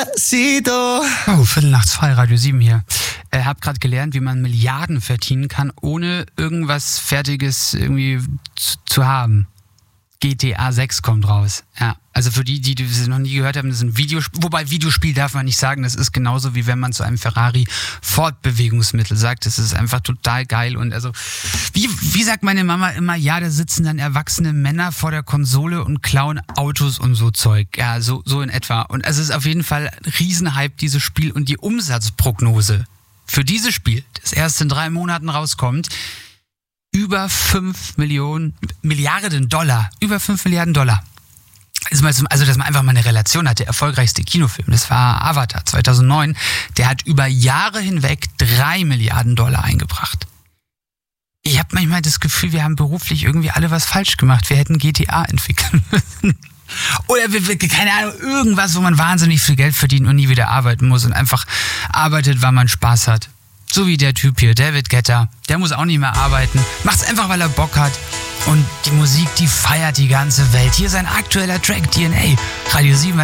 Oh, 2:15, Radio 7 hier. Hab gerade gelernt, wie man Milliarden verdienen kann, ohne irgendwas Fertiges irgendwie zu haben. GTA 6 kommt raus. Ja, also für die es noch nie gehört haben, das ist ein Videospiel. Wobei Videospiel darf man nicht sagen, das ist genauso wie wenn man zu einem Ferrari Fortbewegungsmittel sagt. Das ist einfach total geil. Und also, wie sagt meine Mama immer, ja, da sitzen dann erwachsene Männer vor der Konsole und klauen Autos und so Zeug. Ja, so in etwa. Und es ist auf jeden Fall ein Riesenhype, dieses Spiel. Und die Umsatzprognose für dieses Spiel, das erst in 3 Monaten rauskommt, über 5 Milliarden Dollar. Über 5 Milliarden Dollar. Also, dass man einfach mal eine Relation hat. Der erfolgreichste Kinofilm, das war Avatar 2009. Der hat über Jahre hinweg 3 Milliarden Dollar eingebracht. Ich habe manchmal das Gefühl, wir haben beruflich irgendwie alle was falsch gemacht. Wir hätten GTA entwickeln müssen. Oder keine Ahnung, irgendwas, wo man wahnsinnig viel Geld verdient und nie wieder arbeiten muss und einfach arbeitet, weil man Spaß hat. So wie der Typ hier, David Guetta. Der muss auch nicht mehr arbeiten. Macht's einfach, weil er Bock hat. Und die Musik, die feiert die ganze Welt. Hier sein aktueller Track, DNA. Radio 7